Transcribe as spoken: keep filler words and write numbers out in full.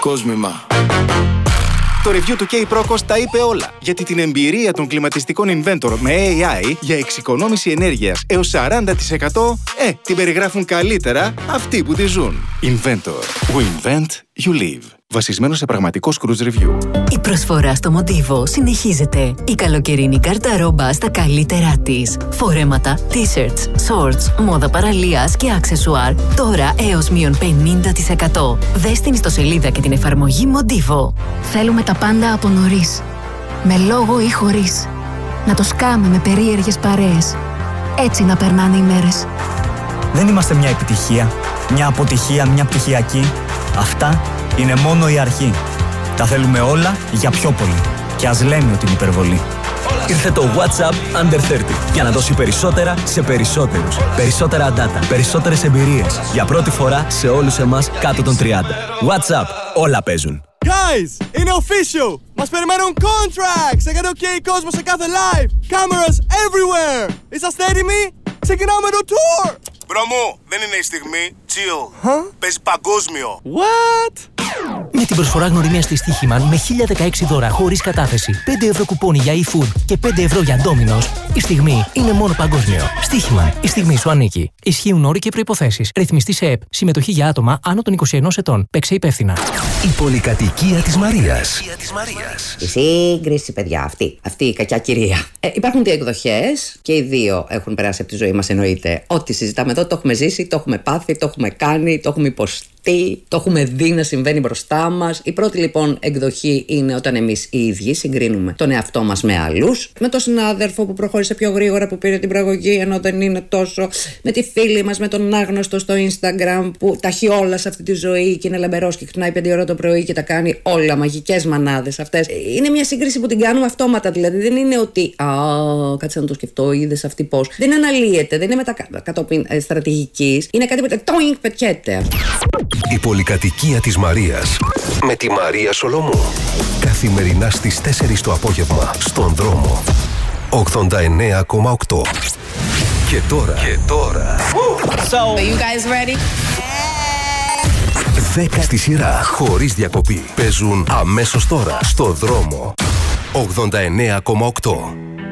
Κόσμημα. Το review του K-Procos τα είπε όλα, γιατί την εμπειρία των κλιματιστικών Inventor με έι άι για εξοικονόμηση ενέργειας έως σαράντα τοις εκατό, ε, την περιγράφουν καλύτερα αυτοί που τη ζουν. Inventor. We invent, you live. Βασισμένο σε πραγματικό cruise review. Η προσφορά στο Motivo συνεχίζεται. Η καλοκαιρινή γκαρταρόμπα στα καλύτερά της. Φορέματα, t-shirts, shorts, μόδα παραλίας και αξεσουάρ. Τώρα έως μείον πενήντα τοις εκατό. Δες την ιστοσελίδα και την εφαρμογή Motivo. Θέλουμε τα πάντα από νωρίς. Με λόγο ή χωρίς. Να το σκάμε με περίεργες παρέες. Έτσι να περνάνε οι μέρες. Δεν είμαστε μια επιτυχία, μια αποτυχία, μια πτυχιακή. Αυτά είναι μόνο η αρχή. Τα θέλουμε όλα για πιο πολύ. Και ας λέμε ότι είναι υπερβολή. Ήρθε το WhatsApp Under τριάντα για να δώσει περισσότερα σε περισσότερους. Περισσότερα data, περισσότερες εμπειρίες. Για πρώτη φορά σε όλους εμάς κάτω των τριάντα. WhatsApp, όλα παίζουν. Guys, είναι official! Μας περιμένουν contracts! Έκανε OK κόσμο σε κάθε live! Cameras everywhere! Είσαστε έτοιμοι? Ξεκινάμε το tour! Μπρο μου, δεν είναι η στιγμή. Chill. Huh? Παίζει παγκόσμιο. What? Με την προσφορά γνωριμίας της Στοίχημαν με χίλια δεκαέξι δώρα χωρίς κατάθεση, πέντε ευρώ κουπόνι για e-food και πέντε ευρώ για Domino's, η στιγμή είναι μόνο παγκόσμιο. Στοίχημαν, η στιγμή σου ανήκει. Ισχύουν όροι και προϋποθέσεις. Ρυθμιστή σε ΕΠ. Συμμετοχή για άτομα άνω των είκοσι ενός ετών. Παίξε υπεύθυνα. Η πολυκατοικία της Μαρίας. Η σύγκριση, παιδιά, αυτή. Αυτή η κακιά κυρία. Ε, υπάρχουν δύο εκδοχές και οι δύο έχουν περάσει από τη ζωή μας, εννοείται. Ό,τι συζητάμε εδώ το έχουμε ζήσει, το έχουμε πάθει, το έχουμε κάνει, το έχουμε υποστεί. Το έχουμε δει να συμβαίνει μπροστά μας. Η πρώτη λοιπόν εκδοχή είναι όταν εμείς οι ίδιοι συγκρίνουμε τον εαυτό μας με άλλους. Με τον συνάδελφο που προχώρησε πιο γρήγορα, που πήρε την προαγωγή ενώ δεν είναι τόσο. Με τη φίλη μας, με τον άγνωστο στο Instagram που τα έχει όλα σε αυτή τη ζωή και είναι λαμπερός και ξυπνάει πέντε ώρα το πρωί και τα κάνει όλα. Μαγικές μανάδες αυτές. Είναι μια σύγκριση που την κάνουμε αυτόματα. Δηλαδή δεν είναι ότι. Α, κάτσε να το σκεφτώ, είδες αυτή πώς. Δεν αναλύεται, δεν είναι μετά κατόπιν στρατηγικής. Είναι κάτι που. Τόινγκ, πετιέται. Η πολυκατοικία της Μαρίας με τη Μαρία Σολομού. Καθημερινά στις τέσσερις το απόγευμα στον δρόμο. ογδόντα εννέα κόμμα οκτώ. Και τώρα. Και τώρα. So, are you guys ready? δέκα στη σειρά χωρίς διακοπή παίζουν αμέσως τώρα στο δρόμο. ογδόντα εννέα κόμμα οκτώ.